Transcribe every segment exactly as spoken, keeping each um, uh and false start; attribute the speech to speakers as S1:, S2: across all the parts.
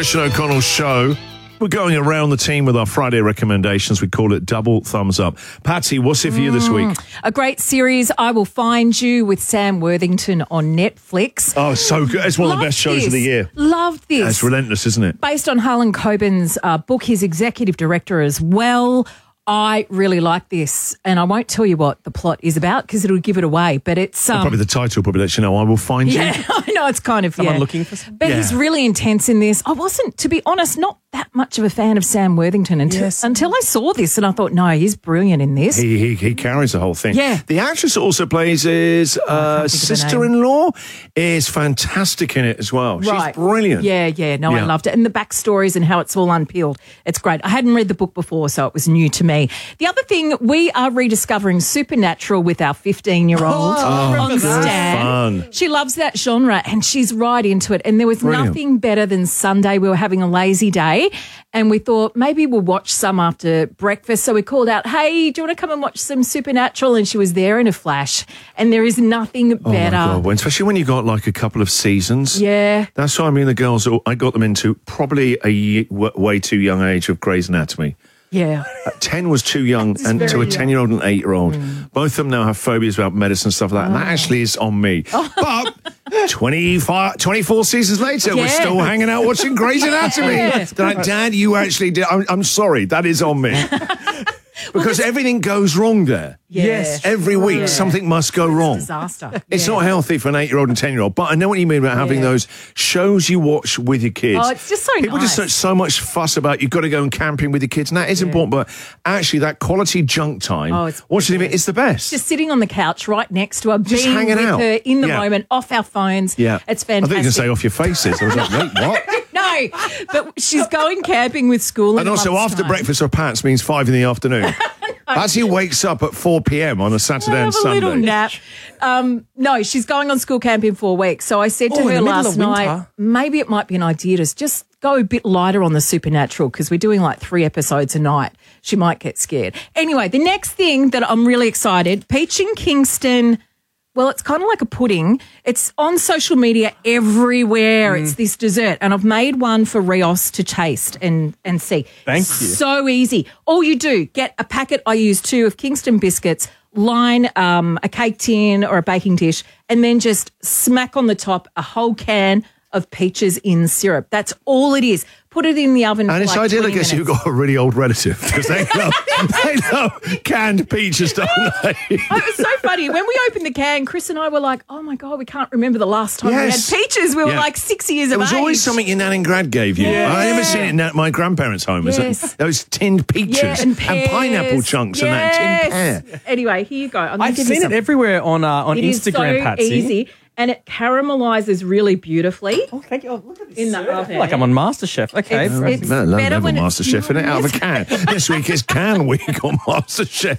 S1: Christian O'Connell Show. We're going around the team with our Friday recommendations. We call it Double Thumbs Up. Patsy, what's it for you this week?
S2: A great series, I Will Find You, with Sam Worthington on Netflix.
S1: Oh, so good. It's one
S2: Loved
S1: of the best shows
S2: this.
S1: of the year.
S2: Loved this.
S1: It's relentless, isn't it?
S2: Based on Harlan Coben's uh, book, his executive director as well. I really like this, and I won't tell you what the plot is about because it'll give it away, but it's... Um,
S1: Probably the title probably lets you know. I Will Find You.
S2: Yeah, I know, it's kind of,
S3: Someone
S2: yeah.
S3: looking for something?
S2: But
S1: Yeah.
S2: he's really intense in this. I wasn't, to be honest, not that much of a fan of Sam Worthington until,
S3: Yes.
S2: until I saw this, and I thought, no, he's brilliant in this.
S1: He, he he carries the whole thing.
S2: Yeah.
S1: The actress that also plays his uh,
S2: think of her
S1: sister-in-law is fantastic in it as well.
S2: Right.
S1: She's brilliant.
S2: Yeah, yeah. No, I
S1: Yeah.
S2: loved it. And the backstories and how it's all unpeeled. It's great. I hadn't read the book before, so it was new to me. The other thing, we are rediscovering Supernatural with our fifteen-year-old on
S1: good
S2: Stan.
S1: fun.
S2: She loves that genre and she's right into it. And there was
S1: Brilliant.
S2: nothing better than Sunday. We were having a lazy day and we thought maybe we'll watch some after breakfast. So we called out, hey, do you want to come and watch some Supernatural? And she was there in a flash. And there is nothing
S1: Oh, my
S2: better.
S1: God. When- Especially when you got like a couple of seasons.
S2: Yeah.
S1: That's why I mean the girls, I got them into probably a ye- w- way too young age of Grey's Anatomy.
S2: Yeah.
S1: Uh, ten was too young, and to a
S2: very young.
S1: ten-year-old and eight-year-old. Both of them now have phobias about medicine and stuff like that, and that actually is on me. But twenty-five, twenty-four seasons later, we're
S2: Yeah.
S1: still hanging out watching Grey's Anatomy.
S2: Yeah.
S1: They're like, Dad, you actually did. I'm, I'm sorry, that is on me. Because everything goes wrong there.
S2: Yeah.
S3: Yes.
S1: Every week,
S2: Yeah.
S1: something must go wrong.
S2: Disaster.
S1: It's
S2: Yeah.
S1: not healthy for an eight-year-old and ten-year-old, but I know what you mean about having
S2: Yeah.
S1: those shows you watch with your kids.
S2: Oh, it's just so
S1: People
S2: nice.
S1: just such so much fuss about you've got to go and camping with your kids, and that is important, but actually that quality junk time,
S2: Oh, it's
S1: watching it, it's the best.
S2: Just sitting on the couch right next to her,
S1: Just
S2: being
S1: hanging
S2: with
S1: out.
S2: her in the
S1: Yeah.
S2: moment, off our phones.
S1: yeah.
S2: It's
S1: I thought you were
S2: fantastic.
S1: going to say off your faces. I was like, wait, what?
S2: No, but she's going camping with school. in
S1: And
S2: a
S1: also,
S2: month's
S1: after
S2: time.
S1: breakfast or pants means five in the afternoon. As he wakes up at four p.m. on a Saturday
S2: Have
S1: and
S2: a
S1: Sunday.
S2: little nap. Um, no, she's going on school camp in four weeks. So I said to
S3: Oh, in
S2: her
S3: the middle
S2: last
S3: of winter.
S2: night, maybe it might be an idea to just go a bit lighter on the Supernatural because we're doing like three episodes a night. She might get scared. Anyway, the next thing that I'm really excited, Peach and Kingston. Well, it's kind of like a pudding. It's on social media everywhere.
S3: Mm.
S2: It's this dessert. And I've made one for Rios to taste and, and see.
S3: Thank you.
S2: So easy. All you do, get a packet, I use two, of Kingston biscuits, line um, a cake tin or a baking dish, and then just smack on the top a whole can of peaches in syrup. That's all it is. Put it in the oven
S1: And
S2: for
S1: it's
S2: like
S1: ideal, I
S2: twenty
S1: guess, if you've
S2: minutes.
S1: got a really old relative, because they love, they love canned peaches, don't they?
S2: Oh, it was so funny. When we opened the can, Chris and I were like, oh my God, we can't remember the last time
S1: Yes.
S2: we had peaches. We were
S1: Yeah.
S2: like six years
S1: There
S2: of
S1: was
S2: age.
S1: always something your nan and grad gave you.
S2: Yeah.
S1: I never seen it in that- my grandparents' home. Is
S2: Yes.
S1: that, those tinned peaches
S2: Yeah, and, pears.
S1: pineapple chunks and that tinned pear.
S2: Yes. Anyway, here you go. I'm gonna
S3: I've
S2: give you
S3: seen it
S2: some.
S3: everywhere on uh, on
S2: It is
S3: Instagram,
S2: so
S3: Patsy.
S2: easy, and it caramelizes really beautifully.
S3: Oh, thank you. Oh, look at this.
S2: In the
S3: I feel
S2: oven.
S3: like I'm on MasterChef. Okay.
S2: It's-
S3: right.
S2: it's
S1: No, no,
S2: better
S1: never
S2: when it's-
S1: MasterChef in it out of a can. This week is can week on MasterChef.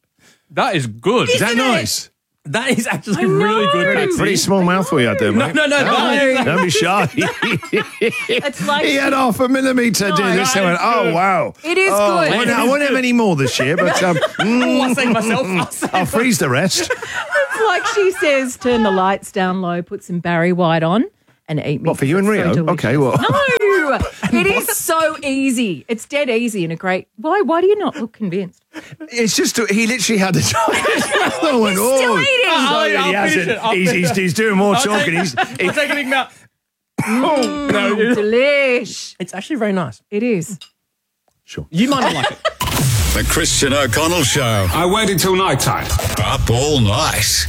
S3: that is good.
S1: Is that
S2: Isn't it?
S1: nice?
S3: That is actually
S2: I know.
S3: really good, Patsy.
S1: Pretty small mouth we had there, mate.
S3: no, no, no.
S1: Don't be shy.
S2: It's like
S1: He had half a millimetter
S2: No,
S1: doing this.
S2: that
S1: I went,
S3: is
S1: oh,
S3: good.
S1: wow.
S2: It is
S1: oh,
S2: good.
S1: I won't, I won't have any more this year, but um,
S3: Oh, I saved myself. I saved
S1: I'll freeze the rest.
S2: it's like she says, turn the lights down low, put some Barry White on, and eat me.
S1: What, for you and
S2: It's
S1: Rio?
S2: so
S1: Okay,
S2: delicious.
S1: well.
S2: No, it is so easy. It's dead easy and a great. Why? Why do you not look convinced?
S1: It's just, he literally had the time. I went,
S2: Still
S1: oh.
S2: eating.
S3: I'll-
S1: Sorry,
S3: I'll
S1: he
S3: finish
S1: hasn't.
S3: it. I'll
S1: He's,
S3: finish
S1: he's,
S3: it.
S1: he's doing more
S3: I'll
S1: talking.
S3: take-
S1: He's, he-
S3: I'll take a big mouth. Oh, no.
S2: Delish.
S3: It's actually very nice.
S2: It is.
S1: Sure.
S3: You might not like it.
S4: The Christian O'Connell Show.
S5: I waited till night time.
S4: Up all night.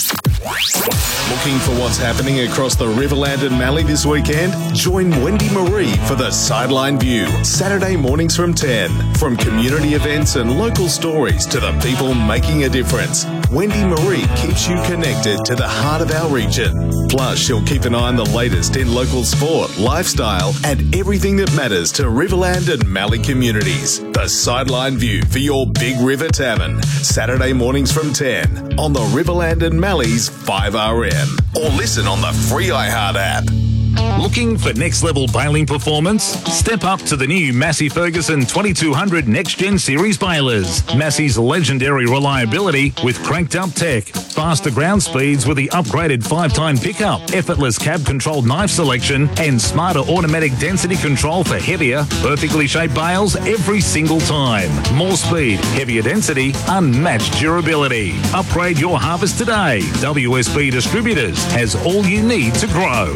S6: Looking for what's happening across the Riverland and Mallee this weekend? Join Wendy Marie for the Sideline View, Saturday mornings from ten. From community events and local stories to the people making a difference, Wendy Marie keeps you connected to the heart of our region. Plus, she'll keep an eye on the latest in local sport, lifestyle, and everything that matters to Riverland and Mallee communities. The Sideline View for your Big River Tavern, Saturday mornings from ten on the Riverland and Mallee's five R M. Or listen on the free iHeart app. Looking
S5: Looking for next level baling performance? Step up to the new Massey Ferguson twenty-two hundred Next Gen Series balers. Massey's legendary reliability with cranked up tech, faster ground speeds with the upgraded five-time pickup, effortless cab controlled knife selection, and smarter automatic density control for heavier, perfectly shaped bales every single time. More speed, heavier density, unmatched durability. Upgrade your harvest today. W S B Distributors has all you need to grow.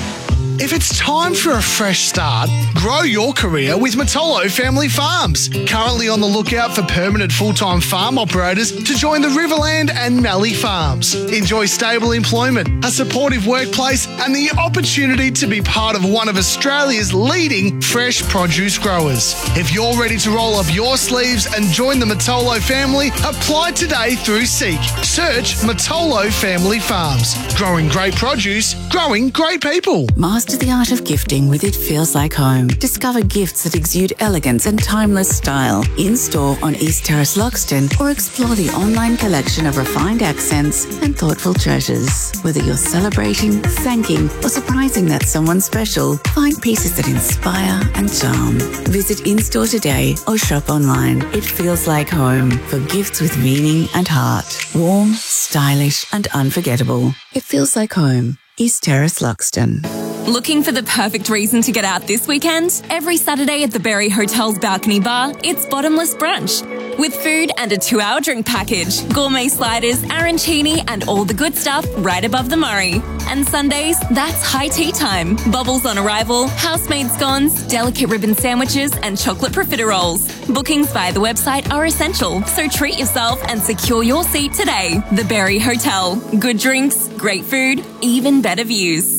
S7: If it's time for a fresh start, grow your career with Matolo Family Farms. Currently on the lookout for permanent full-time farm operators to join the Riverland and Mallee farms. Enjoy stable employment, a supportive workplace, and the opportunity to be part of one of Australia's leading fresh produce growers. If you're ready to roll up your sleeves and join the Matolo family, apply today through Seek. Search Matolo Family Farms. Growing great produce, growing great people.
S8: Master the art of gifting with It Feels Like Home. Discover gifts that exude elegance and timeless style. In-store on East Terrace, Loxton, or explore the online collection of refined accents and thoughtful treasures. Whether you're celebrating, thanking, or surprising that someone special, find pieces that inspire and charm. Visit in-store today or shop online. It Feels Like Home for gifts with meaning and heart. Warm, stylish, and unforgettable. It Feels Like Home. East Terrace, Loxton.
S9: Looking for the perfect reason to get out this weekend? Every Saturday at the Berry Hotel's Balcony Bar, it's Bottomless Brunch. With food and a two-hour drink package, gourmet sliders, arancini, and all the good stuff right above the Murray. And Sundays, that's high tea time. Bubbles on arrival, house-made scones, delicate ribbon sandwiches, and chocolate profiteroles. Bookings via the website are essential, so treat yourself and secure your seat today. The Berry Hotel. Good drinks, great food, even better views.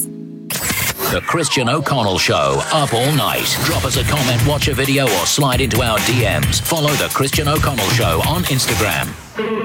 S10: The Christian O'Connell Show, up all night. Drop us a comment, watch a video, or slide into our D Ms. Follow The Christian O'Connell Show on Instagram.